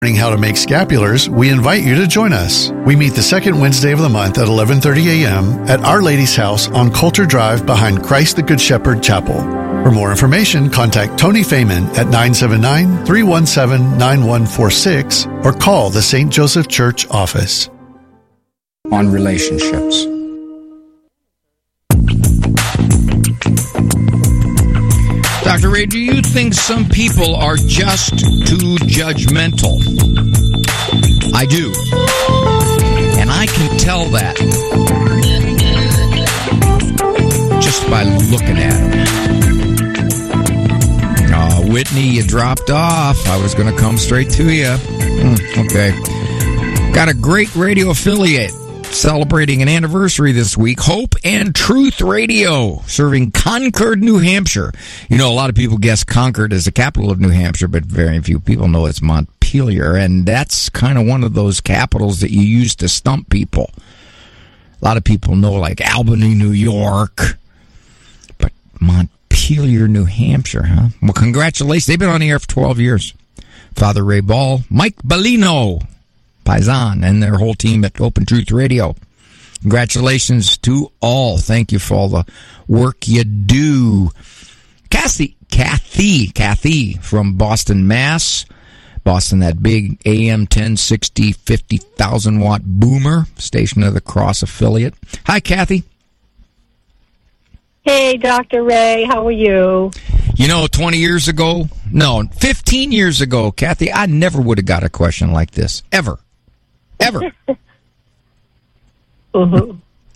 Learning how to make scapulars, we invite you to join us. We meet the second Wednesday of the month at 11:30 a.m. at Our Lady's House on Coulter Drive behind Christ the Good Shepherd Chapel. For more information, contact Tony Feynman at 979-317-9146 or call the St. Joseph Church office. On relationships. Dr. Ray, do you think some people are just too judgmental? I do. And I can tell that just by looking at them. Oh, Whitney, you dropped off. I was going to come straight to you. Okay. Got a great radio affiliate celebrating an anniversary this week. Hope and Truth Radio, serving Concord, New Hampshire. You know, a lot of people guess Concord is the capital of New Hampshire, but very few people know it's Montpelier, and that's kind of one of those capitals that you use to stump people. A lot of people know, like, Albany, New York, but Montpelier, New Hampshire, huh? Well, congratulations. They've been on the air for 12 years. Father Ray Ball, Mike Bellino, Paisan, and their whole team at Open Truth Radio. Congratulations to all. Thank you for all the work you do. Kathy from Boston, Mass. Boston, that big AM 1060 50,000 watt boomer, Station of the Cross affiliate. Hi, Kathy. Hey, Dr. Ray, how are you? You know, 15 years ago, Kathy, I never would have got a question like this. Ever. Mm-hmm.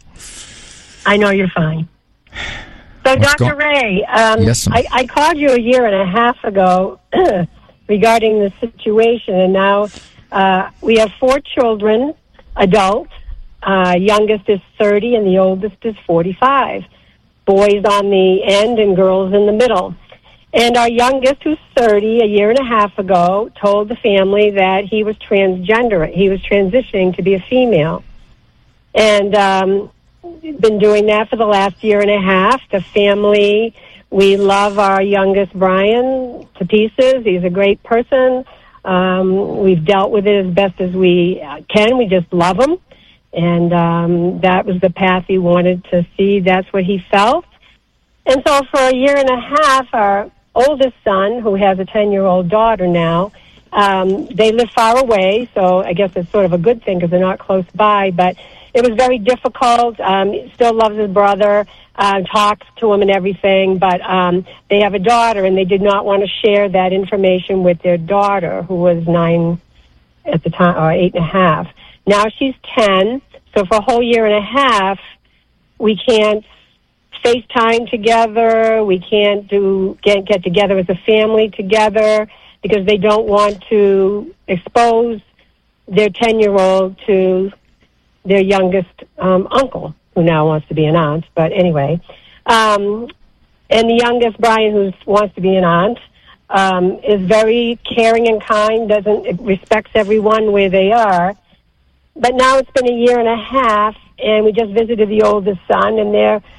I know you're fine. So, Dr. Ray, yes, I called you a year and a half ago regarding the situation, and now we have 4 children, adults. Youngest is 30 and the oldest is 45. Boys on the end and girls in the middle. And our youngest, who's 30, a year and a half ago, told the family that he was transgender. He was transitioning to be a female. And been doing that for the last year and a half. The family, we love our youngest, Brian, to pieces. He's a great person. We've dealt with it as best as we can. We just love him. And that was the path he wanted to see. That's what he felt. And so for a year and a half, our oldest son, who has a 10-year-old daughter now, they live far away, so I guess it's sort of a good thing because they're not close by, but it was very difficult. He still loves his brother, talks to him and everything, but they have a daughter, and they did not want to share that information with their daughter, who was 9 at the time, or 8.5. Now she's 10, so for a whole year and a half, we can't FaceTime together. We can't get together as a family together because they don't want to expose their 10-year-old to their youngest uncle, who now wants to be an aunt. But anyway, and the youngest, Brian, who wants to be an aunt, is very caring and kind, respects everyone where they are. But now it's been a year and a half, and we just visited the oldest son, and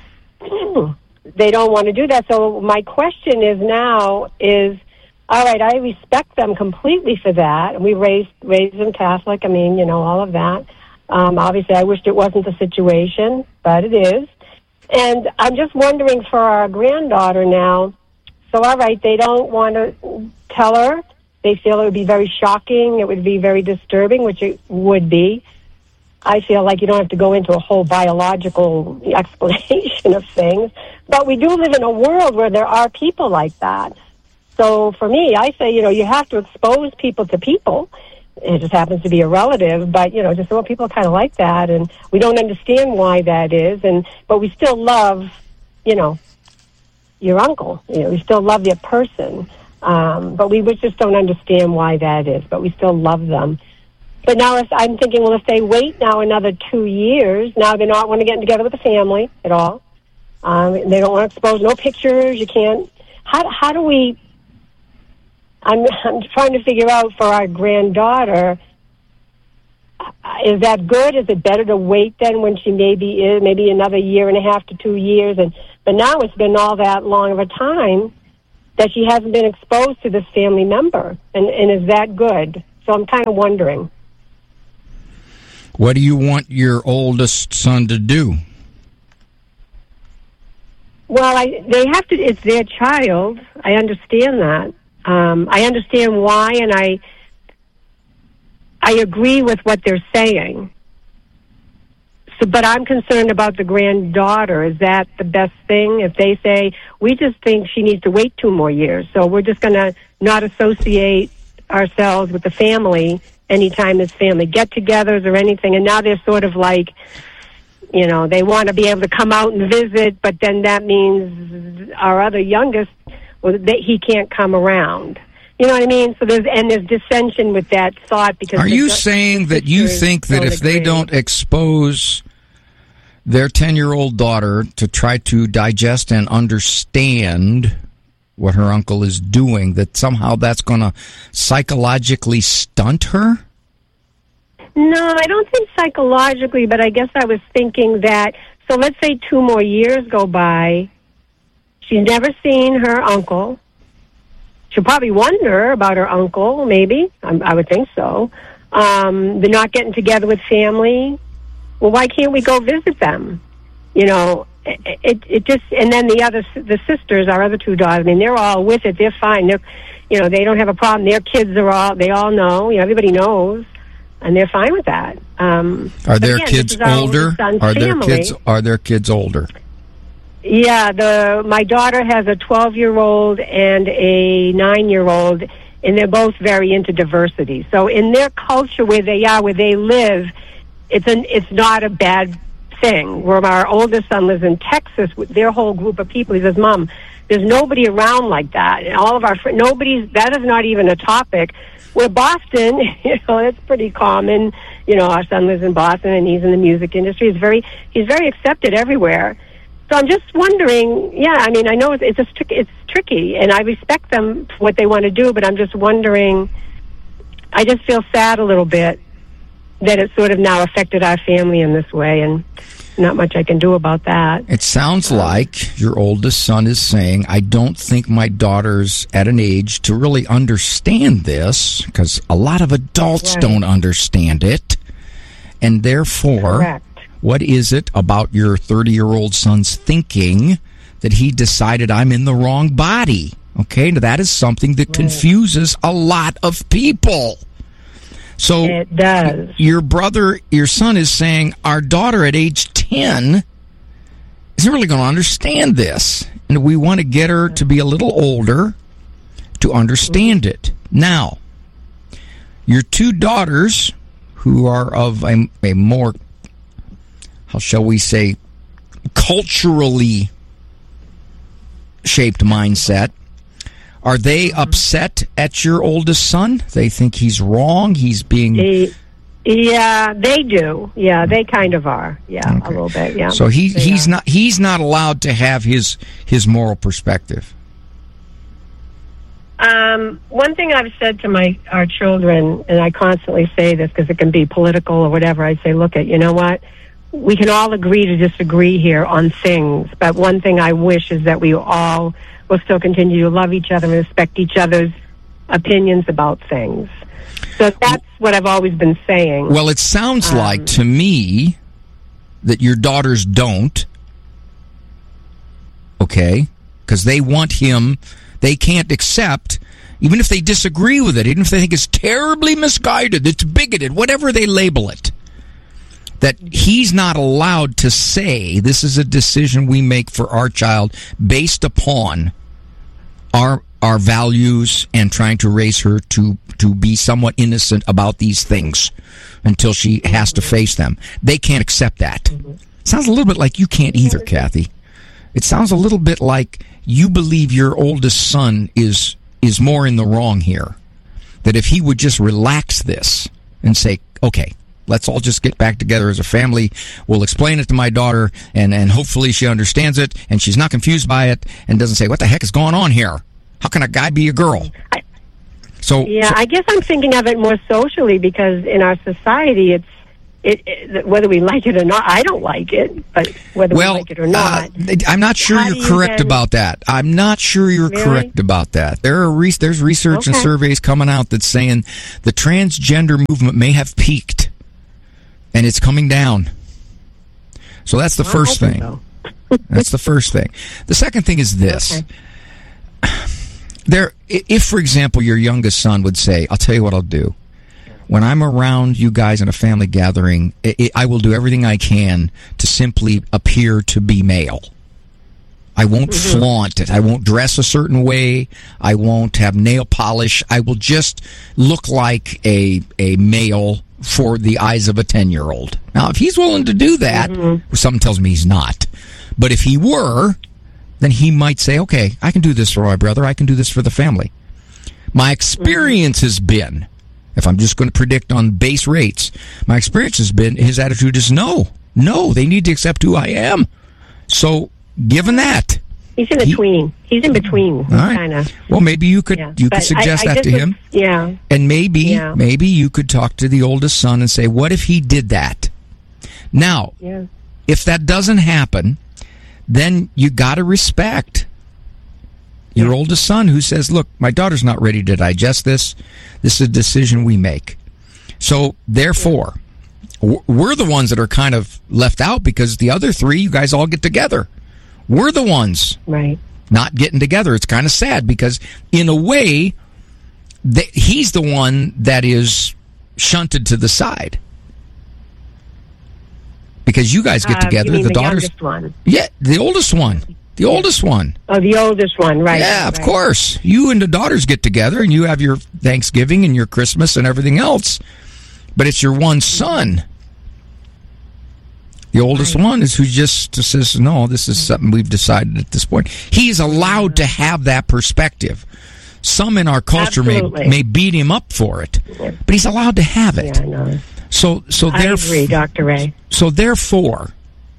they don't want to do that. So my question is now is, all right, I respect them completely for that. And we raised them Catholic. I mean, all of that. Obviously, I wished it wasn't the situation, but it is. And I'm just wondering for our granddaughter now, so all right, they don't want to tell her. They feel it would be very shocking. It would be very disturbing, which it would be. I feel like you don't have to go into a whole biological explanation of things. But we do live in a world where there are people like that. So for me, I say, you have to expose people to people. It just happens to be a relative, but, just some people are kind of like that, and we don't understand why that is. But we still love, your uncle. We still love their person. But we just don't understand why that is, but we still love them. But now I'm thinking, well, if they wait now another 2 years, now they're not want to get together with the family at all. They don't want to expose no pictures. You can't. How do we? I'm trying to figure out for our granddaughter. Is that good? Is it better to wait then when she maybe another year and a half to 2 years? But now it's been all that long of a time that she hasn't been exposed to this family member. And is that good So I'm kind of wondering. What do you want your oldest son to do? Well, they have to. It's their child. I understand that. I understand why, and I agree with what they're saying. So, but I'm concerned about the granddaughter. Is that the best thing? If they say, we just think she needs to wait 2 more years, so we're just going to not associate ourselves with the family anytime there's family get-togethers or anything, and now they're sort of like, you know, they want to be able to come out and visit, but then that means our other youngest, well, he can't come around. You know what I mean? So there's dissension with that thought. Because are you saying that you think that if they don't expose their 10-year-old daughter to try to digest and understand what her uncle is doing, that somehow that's going to psychologically stunt her? No, I don't think psychologically, but I guess I was thinking that, so let's say 2 more years go by, she's never seen her uncle. She'll probably wonder about her uncle, maybe. I would think so. They're not getting together with family. Well, why can't we go visit them? You know, it just, and then the sisters, our other 2 daughters, I mean, they're all with it. They're fine. You know, they don't have a problem. Their kids they all know. You know, everybody knows, and they're fine with that. Are their kids older? Are their kids older? Yeah, my daughter has a 12-year-old and a 9-year-old, and they're both very into diversity. So in their culture, where they live, it's not a bad thing. Where our oldest son lives in Texas, with their whole group of people, he says, "Mom, there's nobody around like that. And all of our friends, that is not even a topic." Where Boston, you know, it's pretty common. You know, our son lives in Boston, and he's in the music industry. He's very accepted everywhere. So I'm just wondering, yeah, I mean, I know it's tricky, and I respect them for what they want to do, but I'm just wondering, I just feel sad a little bit that it's sort of now affected our family in this way, and not much I can do about that. It sounds like your oldest son is saying, I don't think my daughter's at an age to really understand this, because a lot of adults don't understand it, and therefore... Correct. What is it about your 30-year-old son's thinking that he decided I'm in the wrong body? Okay, now that is something that confuses a lot of people. So it does. Your son is saying our daughter at age 10 isn't really going to understand this. And we want to get her to be a little older to understand it. Now, your 2 daughters, who are of a more... how shall we say, culturally shaped mindset, are they upset at your oldest son? They think he's wrong? He's being... Yeah, they do. Yeah, they kind of are. Yeah, okay. A little bit, yeah. So he's not allowed to have his moral perspective. One thing I've said to our children, and I constantly say this because it can be political or whatever, I say, look, you know what? We can all agree to disagree here on things, but one thing I wish is that we all will still continue to love each other and respect each other's opinions about things. So that's what I've always been saying. Well, it sounds like to me that your daughters don't, okay, because they want him, they can't accept, even if they disagree with it, even if they think it's terribly misguided, it's bigoted, whatever they label it, that he's not allowed to say this is a decision we make for our child based upon our values and trying to raise her to be somewhat innocent about these things until she has to face them. They can't accept that. Sounds a little bit like you can't either, Kathy. It sounds a little bit like you believe your oldest son is more in the wrong here. That if he would just relax this and say, okay, let's all just get back together as a family. We'll explain it to my daughter, and hopefully she understands it, and she's not confused by it, and doesn't say, what the heck is going on here? How can a guy be a girl? I guess I'm thinking of it more socially, because in our society, whether we like it or not, I don't like it, but whether we like it or not. I'm not sure you're correct about that. I'm not sure you're correct about that. There's research and surveys coming out that's saying the transgender movement may have peaked, and it's coming down. So that's the first thing. So. That's the first thing. The second thing is this. If, for example, your youngest son would say, I'll tell you what I'll do. When I'm around you guys in a family gathering, I will do everything I can to simply appear to be male. I won't flaunt it. I won't dress a certain way. I won't have nail polish. I will just look like a male for the eyes of a 10-year-old. Now, if he's willing to do that, something tells me he's not. But if he were, then he might say, okay, I can do this for my brother. I can do this for the family. My experience has been, if I'm just going to predict on base rates, my experience has been his attitude is no, they need to accept who I am. So, given that, he's in between. He's in between. All right. Kind of. Well, maybe you could suggest that to him. Yeah. And maybe you could talk to the oldest son and say, what if he did that? Now, if that doesn't happen, then you got to respect your oldest son who says, look, my daughter's not ready to digest this. This is a decision we make. So, therefore, we're the ones that are kind of left out because the other three, you guys all get together. We're the ones not getting together. It's kind of sad because, in a way, he's the one that is shunted to the side. Because you guys get together. You mean the youngest one? Yeah, the oldest one. The oldest one. Oh, the oldest one, right. Yeah, of course. You and the daughters get together and you have your Thanksgiving and your Christmas and everything else. But it's your one son. The oldest one is who just says, no, this is something we've decided at this point. He's allowed to have that perspective. Some in our culture may beat him up for it, but he's allowed to have it. Yeah, I know. So I agree, Dr. Ray. So therefore,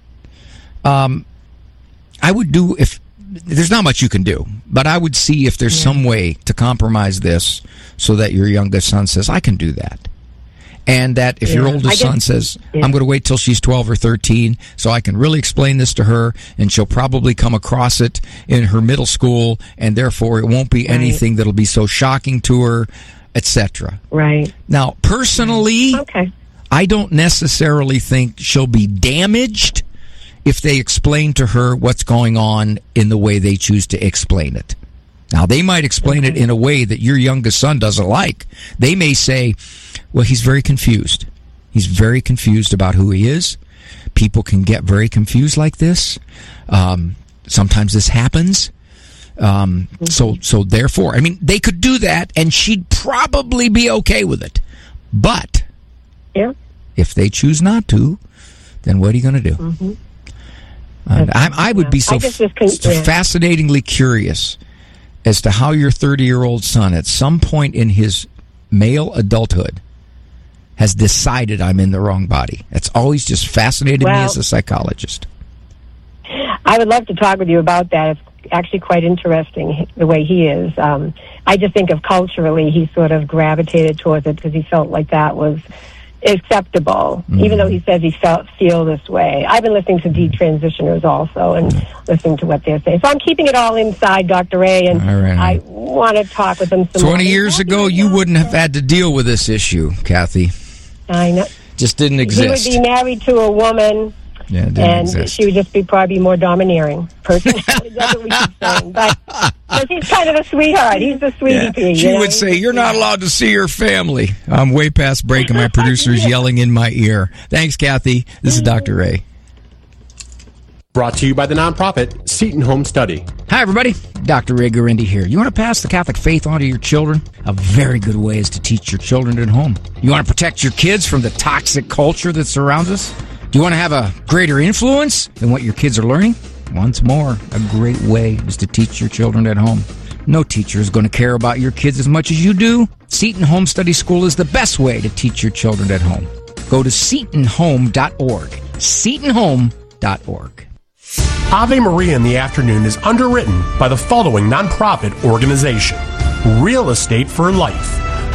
I would do, if there's not much you can do, but I would see if there's some way to compromise this so that your youngest son says, I can do that. And that if your oldest son says, I'm going to wait till she's 12 or 13 so I can really explain this to her, and she'll probably come across it in her middle school, and therefore it won't be anything that'll be so shocking to her, etc. Right. Now, personally, I don't necessarily think she'll be damaged if they explain to her what's going on in the way they choose to explain it. Now, they might explain it in a way that your youngest son doesn't like. They may say, well, he's very confused. He's very confused about who he is. People can get very confused like this. Sometimes this happens. So therefore, I mean, they could do that, and she'd probably be okay with it. But if they choose not to, then what are you going to do? I would be so fascinatingly curious as to how your 30-year-old son, at some point in his male adulthood, has decided I'm in the wrong body. It's always just fascinated me as a psychologist. I would love to talk with you about that. It's actually quite interesting the way he is. I just think of culturally he sort of gravitated towards it because he felt like that was acceptable, even though he says he feel this way. I've been listening to detransitioners also and listening to what they're saying. So I'm keeping it all inside, Dr. Ray, and I want to talk with them some 20 years ago, you wouldn't have had to deal with this issue, Kathy. I know. Just didn't exist. He would be married to a woman, and she would just be more domineering. Personality, that's what we keep saying. But he's kind of a sweetheart. He's a sweetie pea. She would say, you're not allowed to see your family. I'm way past break, and my producer's yelling in my ear. Thanks, Kathy. This is Dr. Ray. Brought to you by the nonprofit Seton Home Study. Hi, everybody. Dr. Ray Guarendi here. You want to pass the Catholic faith on to your children? A very good way is to teach your children at home. You want to protect your kids from the toxic culture that surrounds us? Do you want to have a greater influence than what your kids are learning? Once more, a great way is to teach your children at home. No teacher is going to care about your kids as much as you do. Seton Home Study School is the best way to teach your children at home. Go to setonhome.org. setonhome.org. Ave Maria in the Afternoon is underwritten by the following nonprofit organization: Real Estate for Life,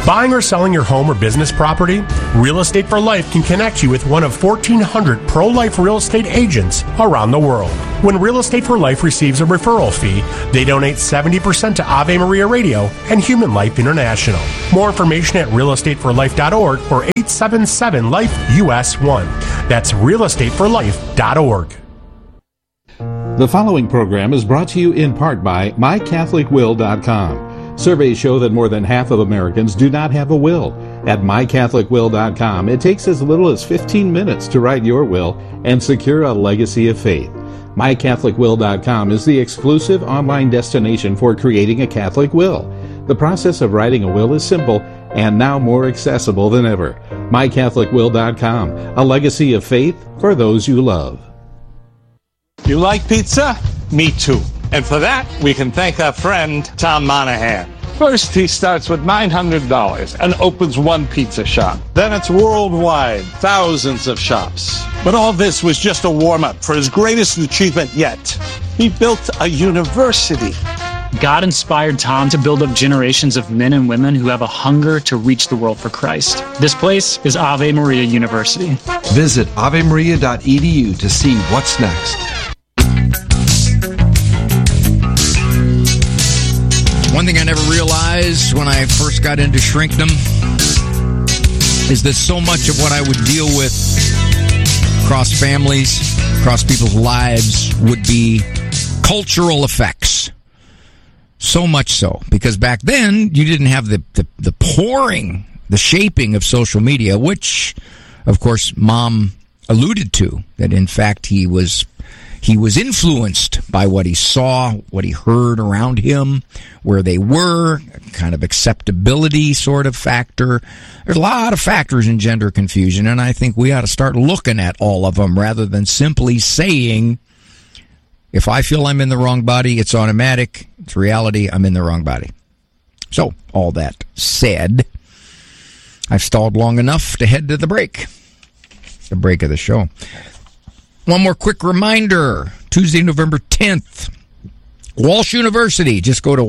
Buying or selling your home or business property? Real Estate for Life can connect you with one of 1,400 pro-life real estate agents around the world. When Real Estate for Life receives a referral fee, they donate 70% to Ave Maria Radio and Human Life International. More information at realestateforlife.org or 877-LIFE-US1. That's realestateforlife.org. The following program is brought to you in part by MyCatholicWill.com. Surveys show that more than half of Americans do not have a will. At MyCatholicWill.com, it takes as little as 15 minutes to write your will and secure a legacy of faith. MyCatholicWill.com is the exclusive online destination for creating a Catholic will. The process of writing a will is simple and now more accessible than ever. MyCatholicWill.com, a legacy of faith for those you love. You like pizza? Me too. And for that, we can thank our friend, Tom Monahan. First, he starts with $900 and opens one pizza shop. Then it's worldwide, thousands of shops. But all this was just a warm-up for his greatest achievement yet. He built a university. God inspired Tom to build up generations of men and women who have a hunger to reach the world for Christ. This place is Ave Maria University. Visit avemaria.edu to see what's next. One thing I never realized when I first got into shrinkdom is that so much of what I would deal with across families, across people's lives, would be cultural effects. So much so, because back then you didn't have the pouring, the shaping of social media, which, of course, Mom alluded to, that in fact he was influenced by what he saw, what he heard around him, where they were, kind of acceptability sort of factor. There's a lot of factors in gender confusion, and I think we ought to start looking at all of them rather than simply saying, if I feel I'm in the wrong body, it's automatic. It's reality, I'm in the wrong body. So, all that said, I've stalled long enough to head to the break of the show. One more quick reminder, Tuesday, November 10th, Walsh University. Just go to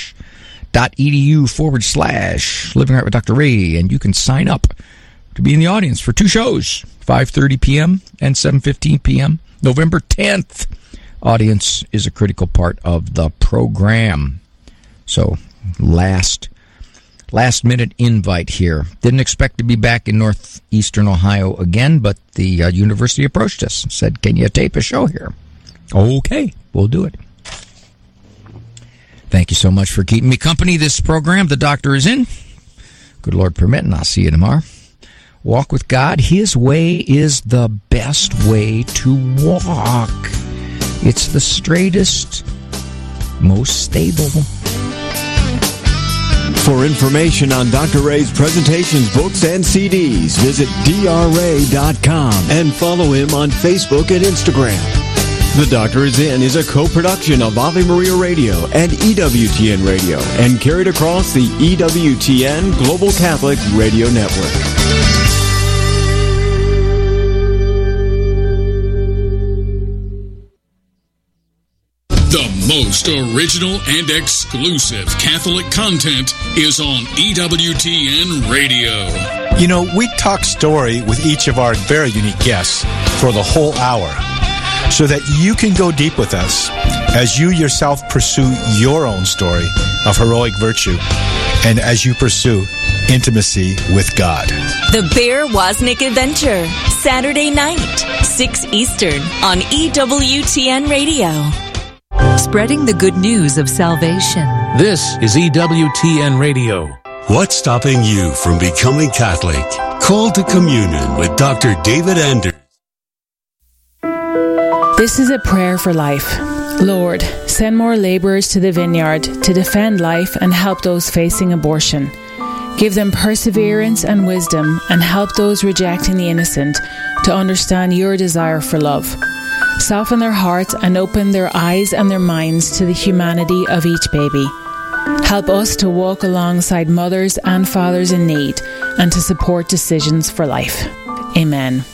walsh.edu/Living Right with Dr. Ray, and you can sign up to be in the audience for two shows, 5:30 p.m. and 7:15 p.m. November 10th. Audience is a critical part of the program. So, last minute invite here. Didn't expect to be back in northeastern Ohio again, but the university approached us and said, can you tape a show here? Okay, we'll do it. Thank you so much for keeping me company this program. The doctor is in. Good Lord permitting, I'll see you tomorrow. Walk with God. His way is the best way to walk. It's the straightest, most stable. For information on Dr. Ray's presentations, books, and CDs, visit drray.com and follow him on Facebook and Instagram. The Doctor is In is a co-production of Ave Maria Radio and EWTN Radio and carried across the EWTN Global Catholic Radio Network. The most original and exclusive Catholic content is on EWTN Radio. You know, we talk story with each of our very unique guests for the whole hour so that you can go deep with us as you yourself pursue your own story of heroic virtue and as you pursue intimacy with God. The Bear Wozniak Adventure, Saturday night, 6 Eastern on EWTN Radio. Spreading the good news of salvation. This is EWTN Radio. What's stopping you from becoming Catholic? Call to communion with Dr. David Anders. This is a prayer for life. Lord, send more laborers to the vineyard to defend life and help those facing abortion. Give them perseverance and wisdom and help those rejecting the innocent to understand your desire for love. Soften their hearts and open their eyes and their minds to the humanity of each baby. Help us to walk alongside mothers and fathers in need and to support decisions for life. Amen.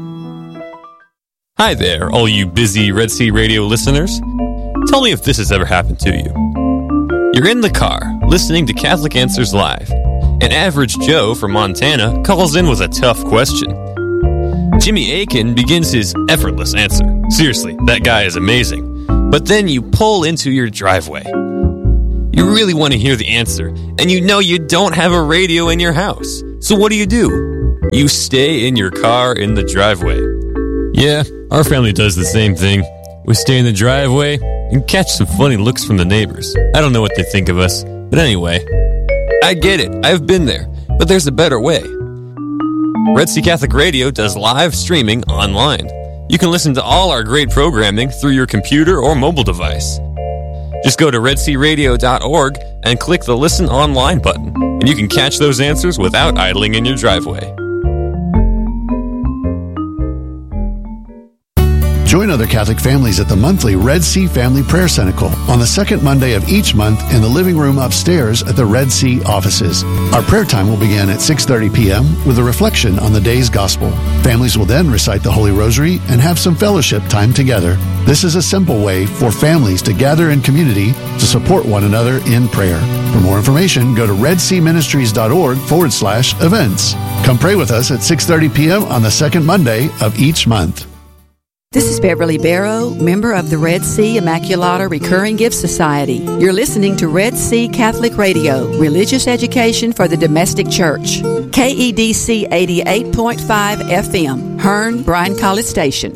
Hi there, all you busy Red Sea Radio listeners. Tell me if this has ever happened to you. You're in the car, listening to Catholic Answers Live, An average Joe from Montana calls in with a tough question. Jimmy Aiken begins his effortless answer. Seriously, that guy is amazing. But then you pull into your driveway. You really want to hear the answer, and you know you don't have a radio in your house. So what do? You stay in your car in the driveway. Yeah, our family does the same thing. We stay in the driveway and catch some funny looks from the neighbors. I don't know what they think of us, but anyway, I get it. I've been there, but there's a better way. Red Sea Catholic Radio does live streaming online. You can listen to all our great programming through your computer or mobile device. Just go to redsearadio.org and click the Listen Online button, and you can catch those answers without idling in your driveway. Join other Catholic families at the monthly Red Sea Family Prayer Cenacle on the second Monday of each month in the living room upstairs at the Red Sea offices. Our prayer time will begin at 6:30 p.m. with a reflection on the day's gospel. Families will then recite the Holy Rosary and have some fellowship time together. This is a simple way for families to gather in community to support one another in prayer. For more information, go to redseaministries.org/events. Come pray with us at 6:30 p.m. on the second Monday of each month. This is Beverly Barrow, member of the Red Sea Immaculata Recurring Gift Society. You're listening to Red Sea Catholic Radio, religious education for the domestic church. KEDC 88.5 FM, Hearn, Bryan College Station.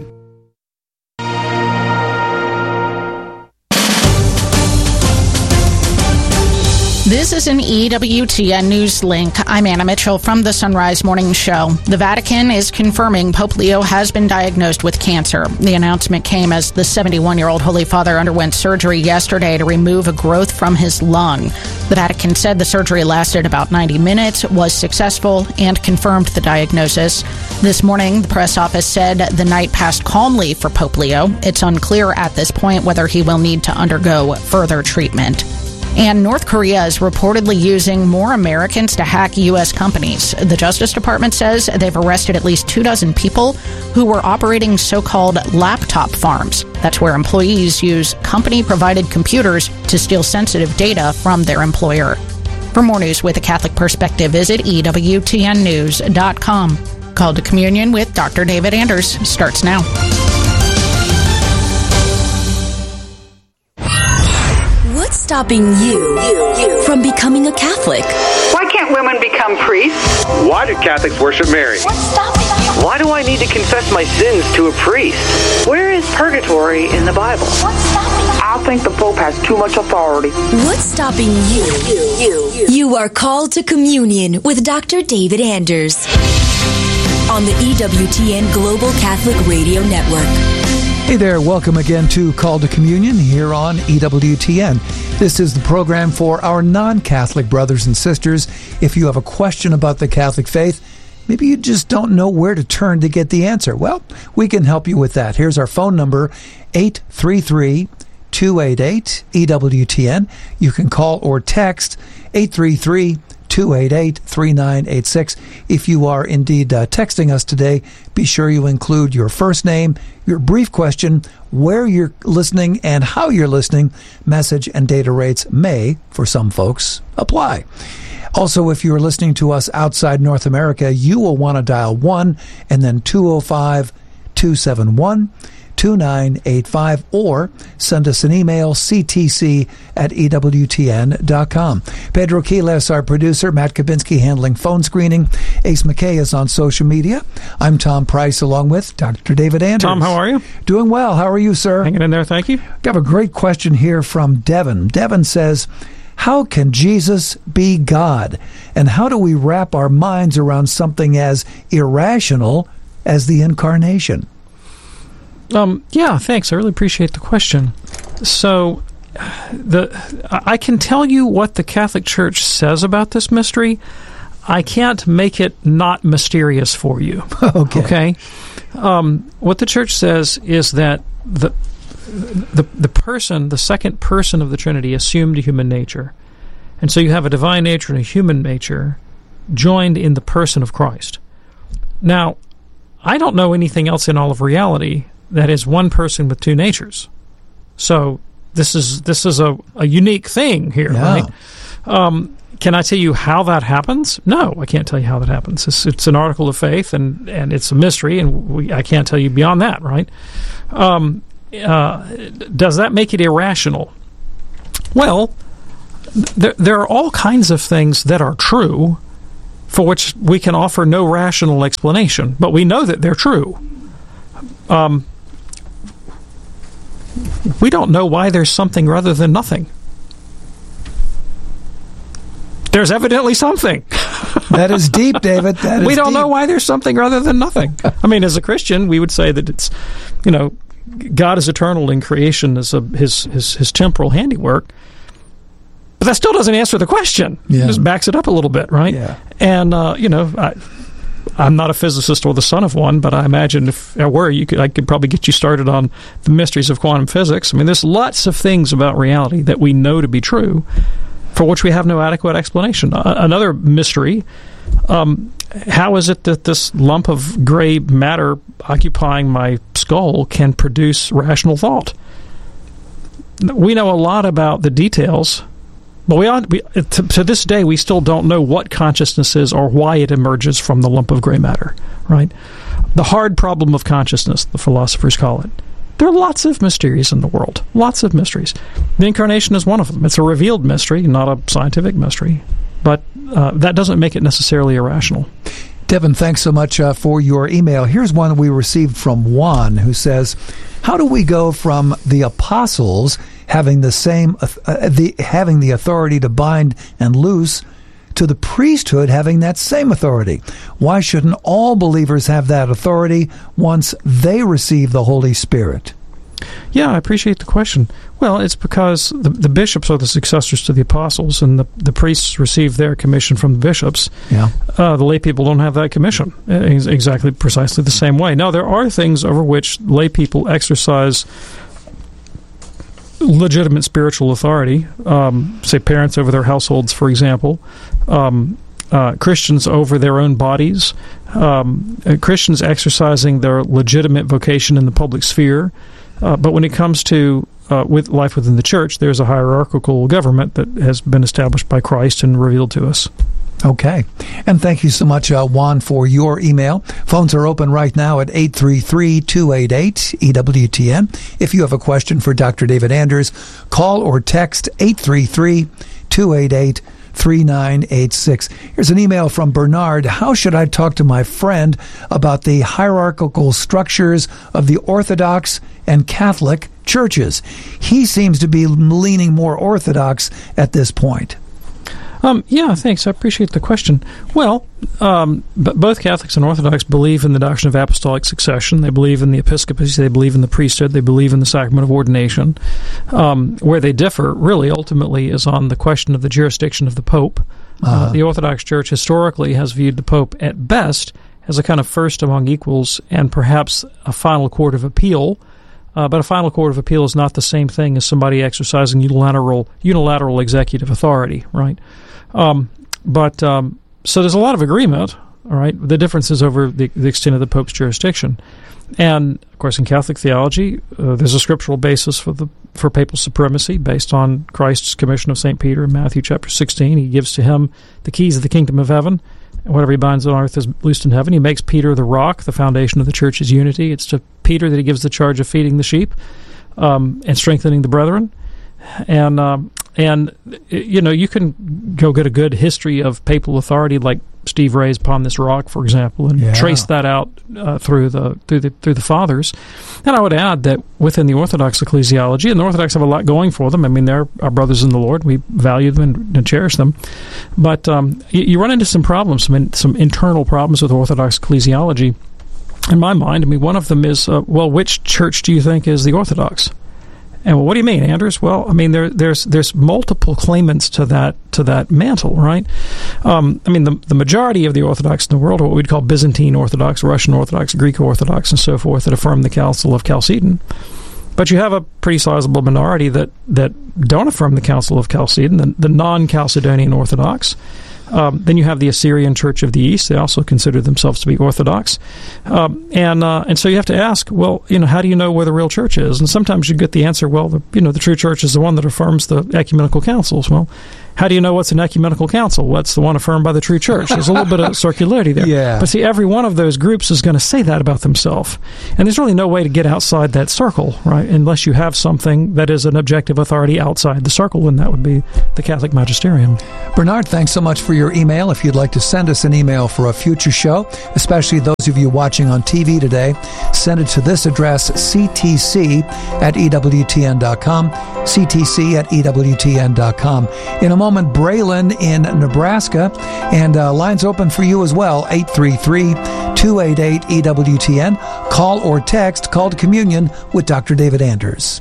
This is an EWTN News Link. I'm Anna Mitchell from the Sunrise Morning Show. The Vatican is confirming Pope Leo has been diagnosed with cancer. The announcement came as the 71-year-old Holy Father underwent surgery yesterday to remove a growth from his lung. The Vatican said the surgery lasted about 90 minutes, was successful, and confirmed the diagnosis. This morning, the press office said the night passed calmly for Pope Leo. It's unclear at this point whether he will need to undergo further treatment. And North Korea is reportedly using more Americans to hack U.S. companies. The Justice Department says they've arrested at least 24 people who were operating so-called laptop farms. That's where employees use company-provided computers to steal sensitive data from their employer. For more news with a Catholic perspective, visit EWTNnews.com. Call to Communion with Dr. David Anders starts now. What's stopping you from becoming a Catholic? Why can't women become priests? Why do Catholics worship Mary? What's stopping you? Why do I need to confess my sins to a priest? Where is purgatory in the Bible? What's stopping you? I think the Pope has too much authority. What's stopping you? You are called to communion with Dr. David Anders on the EWTN Global Catholic Radio Network. Hey there, welcome again to Call to Communion here on EWTN. This is the program for our non-Catholic brothers and sisters. If you have a question about the Catholic faith, maybe you just don't know where to turn to get the answer. Well, we can help you with that. Here's our phone number, 833-288-EWTN. You can call or text 833-288-3986. If you are indeed texting us today, be sure you include your first name, your brief question, where you're listening and how you're listening. Message and data rates may, for some folks, apply. Also, if you're listening to us outside North America, you will want to dial 1 and then 205-271-2985 or send us an email, ctc@ewtn.com. Pedro Quiles, our producer, Matt Kabinski handling phone screening. Ace McKay is on social media. I'm Tom Price along with Dr. David Anders. Tom, how are you? Doing well. How are you, sir? Hanging in there, thank you. We have a great question here from Devin. Devin says, how can Jesus be God? And how do we wrap our minds around something as irrational as the incarnation? Yeah, thanks. I really appreciate the question. So, I can tell you what the Catholic Church says about this mystery. I can't make it not mysterious for you. Okay? What the Church says is that the person, the second person of the Trinity, assumed a human nature. And so you have a divine nature and a human nature joined in the person of Christ. Now, I don't know anything else in all of reality that is one person with two natures. So this is a unique thing here, right? Can I tell you how that happens? No, I can't tell you how that happens. It's an article of faith, and it's a mystery, and I can't tell you beyond that, right? Does that make it irrational? Well, there are all kinds of things that are true for which we can offer no rational explanation, but we know that they're true. We don't know why there's something rather than nothing. There's evidently something. That is deep, David. We don't know why there's something rather than nothing. I mean, as a Christian, we would say that it's, God is eternal in creation as his temporal handiwork. But that still doesn't answer the question. Yeah. It just backs it up a little bit, right? Yeah. And, I'm not a physicist or the son of one, but I imagine if I were, I could probably get you started on the mysteries of quantum physics. I mean, there's lots of things about reality that we know to be true, for which we have no adequate explanation. Another mystery, how is it that this lump of gray matter occupying my skull can produce rational thought? We know a lot about the details, but to this day, we still don't know what consciousness is or why it emerges from the lump of gray matter, right? The hard problem of consciousness, the philosophers call it. There are lots of mysteries in the world, lots of mysteries. The Incarnation is one of them. It's a revealed mystery, not a scientific mystery, but that doesn't make it necessarily irrational. Devin, thanks so much for your email. Here's one we received from Juan, who says, how do we go from the apostles having having the authority to bind and loose to the priesthood having that same authority? Why shouldn't all believers have that authority once they receive the Holy Spirit? Yeah, I appreciate the question. Well, it's because the bishops are the successors to the apostles, and the priests receive their commission from the bishops. Yeah. The lay people don't have that commission precisely the same way. Now, there are things over which lay people exercise legitimate spiritual authority, say parents over their households, for example, Christians over their own bodies, Christians exercising their legitimate vocation in the public sphere. But when it comes to with life within the church, there's a hierarchical government that has been established by Christ and revealed to us. Okay. And thank you so much, Juan, for your email. Phones are open right now at 833-288-EWTN. If you have a question for Dr. David Anders, call or text 833-288-3986. Here's an email from Bernard. How should I talk to my friend about the hierarchical structures of the Orthodox and Catholic churches? He seems to be leaning more Orthodox at this point. Yeah, thanks. I appreciate the question. Well, both Catholics and Orthodox believe in the doctrine of apostolic succession. They believe in the episcopacy. They believe in the priesthood. They believe in the sacrament of ordination. Where they differ, really, ultimately, is on the question of the jurisdiction of the Pope. The Orthodox Church historically has viewed the Pope, at best, as a kind of first among equals and perhaps a final court of appeal. But a final court of appeal is not the same thing as somebody exercising unilateral executive authority, right? So there's a lot of agreement, all right? The difference is over the extent of the Pope's jurisdiction. And, of course, in Catholic theology, there's a scriptural basis for papal supremacy based on Christ's commission of St. Peter in Matthew chapter 16. He gives to him the keys of the kingdom of heaven. Whatever he binds on earth is loosed in heaven. He makes Peter the rock, the foundation of the church's unity. It's to Peter that he gives the charge of feeding the sheep and strengthening the brethren. And you can go get a good history of papal authority, like Steve Ray's Upon This Rock, for example, and trace that out through the fathers. And I would add that within the Orthodox ecclesiology, and the Orthodox have a lot going for them. I mean, they're our brothers in the Lord. We value them and cherish them. But you run into some problems, some internal problems with Orthodox ecclesiology. In my mind, I mean, one of them is, which church do you think is the Orthodox? And what do you mean, Anders? Well, I mean, there's multiple claimants to that mantle, right? I mean, the majority of the Orthodox in the world are what we'd call Byzantine Orthodox, Russian Orthodox, Greek Orthodox, and so forth that affirm the Council of Chalcedon. But you have a pretty sizable minority that don't affirm the Council of Chalcedon, the non-Chalcedonian Orthodox. Then you have the Assyrian Church of the East. They also consider themselves to be Orthodox. And so you have to ask, well, how do you know where the real church is? And sometimes you get the answer, well, the true church is the one that affirms the ecumenical councils. Well, How do you know what's an ecumenical council? What's the one affirmed by the true church? There's a little bit of circularity there. Yeah. But see, every one of those groups is going to say that about themselves. And there's really no way to get outside that circle, right, unless you have something that is an objective authority outside the circle, and that would be the Catholic Magisterium. Bernard, thanks so much for your email. If you'd like to send us an email for a future show, especially those of you watching on TV today, send it to this address, ctc@ewtn.com, ctc@ewtn.com. In a moment, Braylon in Nebraska, and lines open for you as well, 833-288-EWTN. Call or text, Call to Communion with Dr. David Anders.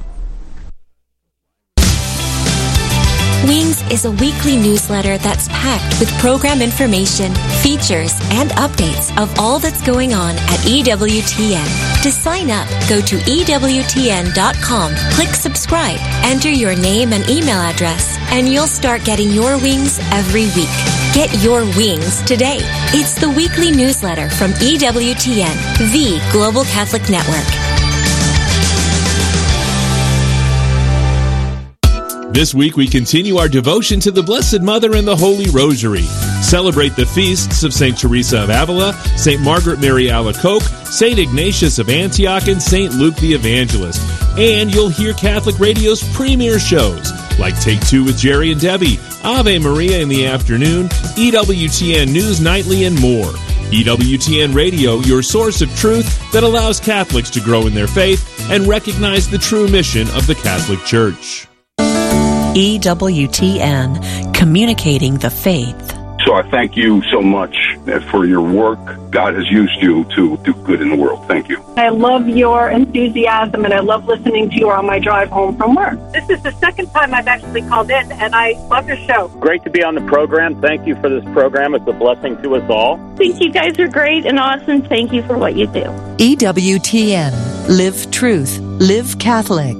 Wings is a weekly newsletter that's packed with program information, features, and updates of all that's going on at EWTN. To sign up, go to EWTN.com, click subscribe, enter your name and email address, and you'll start getting your wings every week. Get your wings today. It's the weekly newsletter from EWTN, the Global Catholic Network. This week we continue our devotion to the Blessed Mother and the Holy Rosary. Celebrate the feasts of St. Teresa of Avila, St. Margaret Mary Alacoque, St. Ignatius of Antioch, and St. Luke the Evangelist. And you'll hear Catholic Radio's premier shows, like Take Two with Jerry and Debbie, Ave Maria in the afternoon, EWTN News Nightly, and more. EWTN Radio, your source of truth that allows Catholics to grow in their faith and recognize the true mission of the Catholic Church. EWTN, communicating the faith. So I thank you so much for your work. God has used you to do good in the world. Thank you. I love your enthusiasm, and I love listening to you on my drive home from work. This is the second time I've actually called in, and I love your show. Great to be on the program. Thank you for this program. It's a blessing to us all. I think you guys are great and awesome. Thank you for what you do. EWTN, live truth, live Catholic.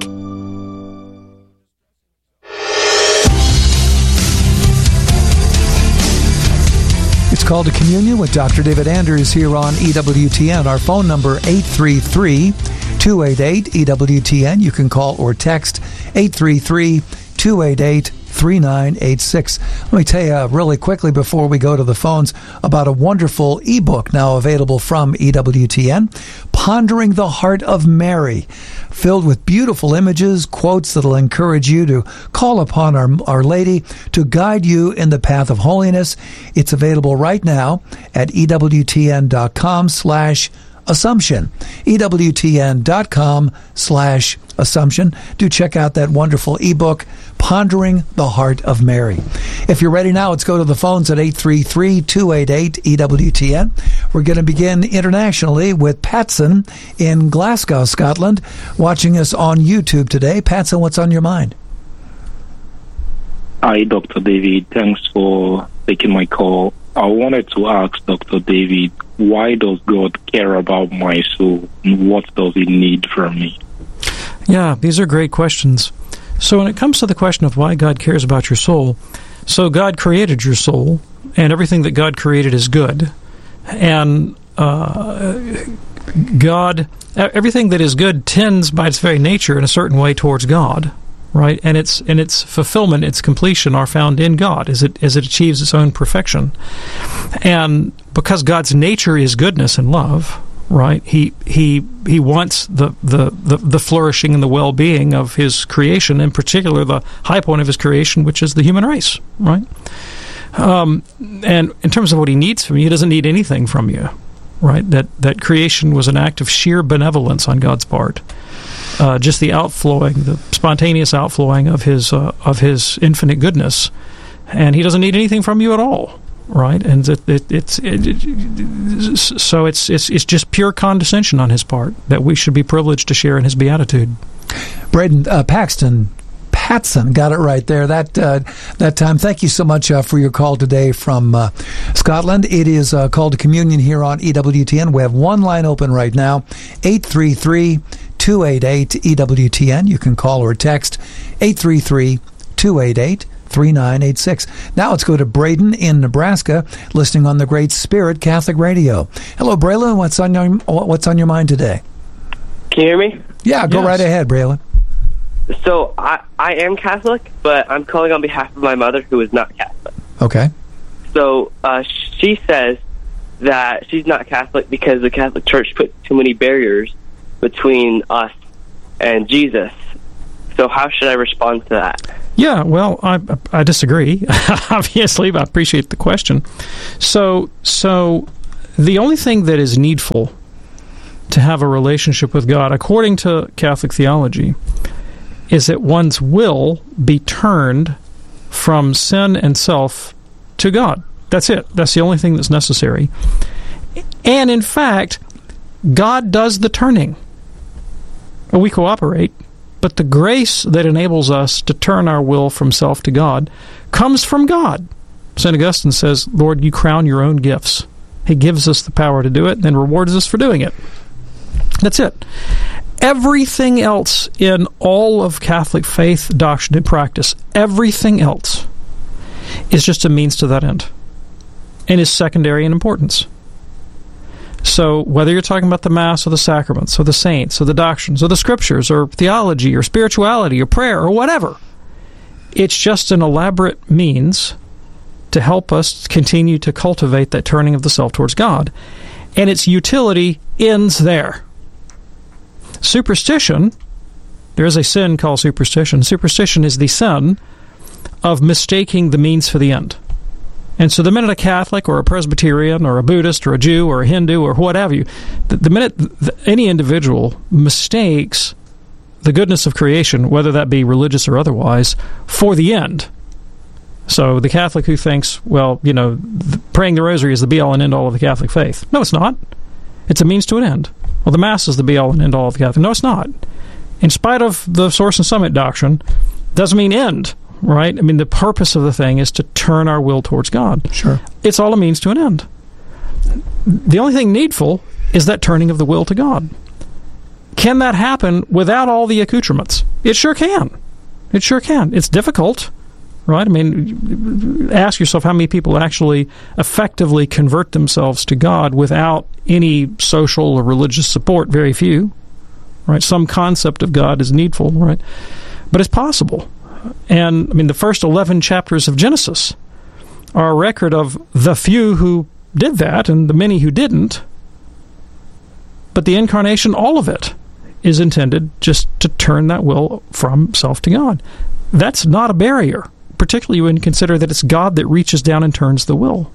It's Called to Communion with Dr. David Anders here on EWTN. Our phone number, 833-288-EWTN. You can call or text 833-288-3986. Let me tell you really quickly before we go to the phones about a wonderful ebook now available from EWTN, Pondering the Heart of Mary, filled with beautiful images, quotes that'll encourage you to call upon Our Lady to guide you in the path of holiness. It's available right now at EWTN.com/Assumption. EWTN.com/Assumption. Do check out that wonderful ebook, Pondering the Heart of Mary. If you're ready now, let's go to the phones at 833-288-EWTN. We're going to begin internationally with Patson in Glasgow, Scotland, watching us on YouTube today. Patson, what's on your mind? Hi, Dr. David. Thanks for taking my call. I wanted to ask Dr. David, why does God care about my soul, and what does He need from me? Yeah, these are great questions. So when it comes to the question of why God cares about your soul, so God created your soul, and everything that God created is good. And everything that is good tends by its very nature in a certain way towards God, right? And its fulfillment, its completion are found in God as it achieves its own perfection. And because God's nature is goodness and love, right? He wants the flourishing and the well-being of His creation, in particular the high point of His creation, which is the human race, right? And in terms of what He needs from you, He doesn't need anything from you, right? That creation was an act of sheer benevolence on God's part. Just the spontaneous outflowing of His infinite goodness, and He doesn't need anything from you at all. Right, and so it's just pure condescension on His part that we should be privileged to share in His beatitude. Braden Patson got it right there that time. Thank you so much for your call today from Scotland. It is Called to Communion here on EWTN. We have one line open right now, 833-288-EWTN. You can call or text 833-288-3986. Now let's go to Braden in Nebraska, listening on the Great Spirit Catholic Radio. Hello, Braylon. What's on your mind today? Can you hear me? Yeah, go right ahead, Braylon. So I am Catholic, but I'm calling on behalf of my mother, who is not Catholic. Okay. So she says that she's not Catholic because the Catholic Church put too many barriers between us and Jesus. So how should I respond to that? Yeah, well, I disagree, obviously, but I appreciate the question. So the only thing that is needful to have a relationship with God, according to Catholic theology, is that one's will be turned from sin and self to God. That's it. That's the only thing that's necessary. And in fact, God does the turning. We cooperate, but the grace that enables us to turn our will from self to God comes from God. St. Augustine says, Lord, you crown your own gifts. He gives us the power to do it, and rewards us for doing it. That's it. Everything else in all of Catholic faith, doctrine, and practice, everything else is just a means to that end and is secondary in importance. So whether you're talking about the Mass or the sacraments or the saints or the doctrines or the scriptures or theology or spirituality or prayer or whatever, it's just an elaborate means to help us continue to cultivate that turning of the self towards God. And its utility ends there. Superstition, there is a sin called superstition. Superstition is the sin of mistaking the means for the end. And so the minute a Catholic or a Presbyterian or a Buddhist or a Jew or a Hindu or whatever you, the minute any individual mistakes the goodness of creation, whether that be religious or otherwise, for the end. So the Catholic who thinks, well, praying the rosary is the be-all and end-all of the Catholic faith. No, it's not. It's a means to an end. Well, the Mass is the be-all and end-all of the Catholic. No, it's not. In spite of the Source and Summit doctrine, doesn't mean end, right? I mean, the purpose of the thing is to turn our will towards God. Sure. It's all a means to an end. The only thing needful is that turning of the will to God. Can that happen without all the accoutrements? It sure can. It sure can. It's difficult, right? I mean, ask yourself how many people actually effectively convert themselves to God without any social or religious support. Very few, right? Some concept of God is needful, right? But it's possible. And, I mean, the first 11 chapters of Genesis are a record of the few who did that and the many who didn't. But the incarnation, all of it, is intended just to turn that will from self to God. That's not a barrier, particularly when you consider that it's God that reaches down and turns the will.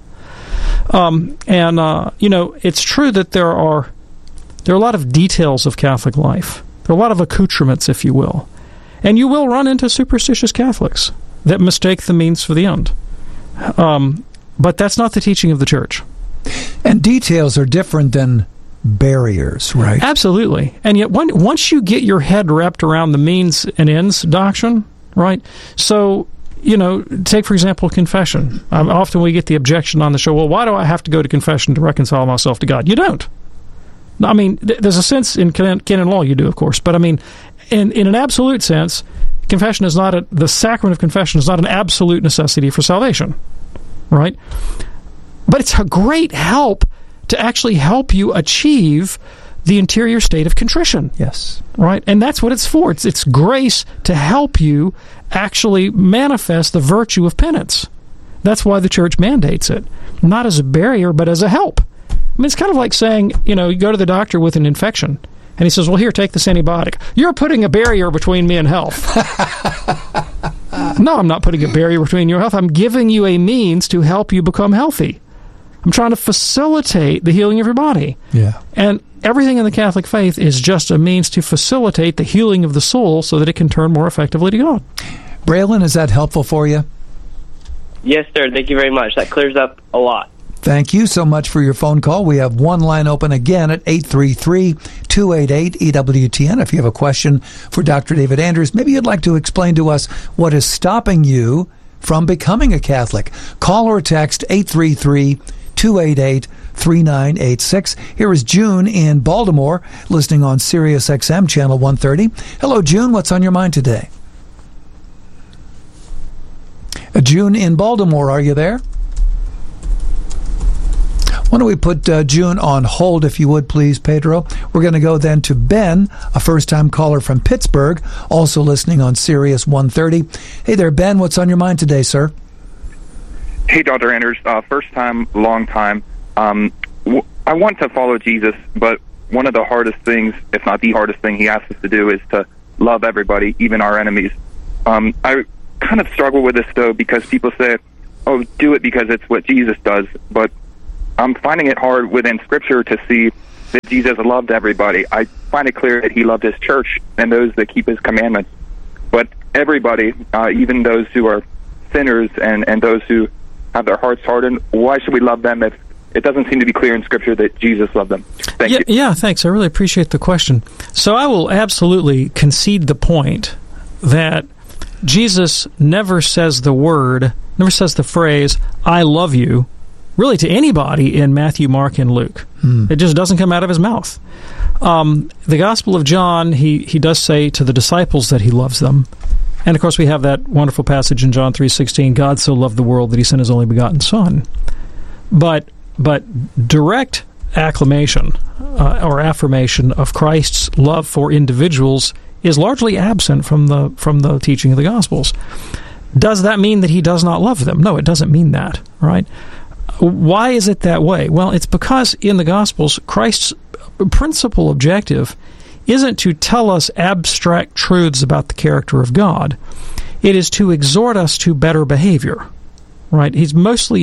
It's true that there are a lot of details of Catholic life. There are a lot of accoutrements, if you will. And you will run into superstitious Catholics that mistake the means for the end. But that's not the teaching of the Church. And details are different than barriers, right? Absolutely. And yet, once you get your head wrapped around the means and ends doctrine, right? So, take, for example, confession. Often we get the objection on the show, well, why do I have to go to confession to reconcile myself to God? You don't. I mean, there's a sense in canon law you do, of course, but I mean, in an absolute sense, confession is not the sacrament of confession is not an absolute necessity for salvation, right? But it's a great help to actually help you achieve the interior state of contrition. Yes. Right? And that's what it's for. It's grace to help you actually manifest the virtue of penance. That's why the Church mandates it. Not as a barrier, but as a help. I mean, it's kind of like saying, you go to the doctor with an infection, and he says, well, here, take this antibiotic. You're putting a barrier between me and health. No, I'm not putting a barrier between your health. I'm giving you a means to help you become healthy. I'm trying to facilitate the healing of your body. Yeah. And everything in the Catholic faith is just a means to facilitate the healing of the soul so that it can turn more effectively to God. Braylon, is that helpful for you? Yes, sir. Thank you very much. That clears up a lot. Thank you so much for your phone call. We have one line open again at 833-288-EWTN. If you have a question for Dr. David Anders, maybe you'd like to explain to us what is stopping you from becoming a Catholic. Call or text 833-288-3986. Here is June in Baltimore, listening on Sirius XM Channel 130. Hello, June. What's on your mind today? June in Baltimore, are you there? Why don't we put June on hold, if you would, please, Pedro? We're going to go then to Ben, a first-time caller from Pittsburgh, also listening on Sirius 130. Hey there, Ben. What's on your mind today, sir? Hey, Dr. Anders. First time, long time. I want to follow Jesus, but one of the hardest things, if not the hardest thing he asks us to do, is to love everybody, even our enemies. I kind of struggle with this, though, because people say, oh, do it because it's what Jesus does, but I'm finding it hard within Scripture to see that Jesus loved everybody. I find it clear that he loved his church and those that keep his commandments. But everybody, even those who are sinners and those who have their hearts hardened, why should we love them if it doesn't seem to be clear in Scripture that Jesus loved them? Thank you. Yeah, thanks. I really appreciate the question. So I will absolutely concede the point that Jesus never says the phrase, I love you, really to anybody in Matthew, Mark, and Luke. It just doesn't come out of his mouth. The Gospel of John, he does say to the disciples that he loves them. And, of course, we have that wonderful passage in John 3:16, God so loved the world that he sent his only begotten Son. But direct acclamation or affirmation of Christ's love for individuals is largely absent from the teaching of the Gospels. Does that mean that he does not love them? No, it doesn't mean that, right? Why is it that way? Well, it's because in the Gospels, Christ's principal objective isn't to tell us abstract truths about the character of God. It is to exhort us to better behavior, right? He's mostly